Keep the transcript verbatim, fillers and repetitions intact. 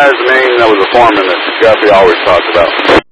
guy's name that was a foreman that Guffey always talked about?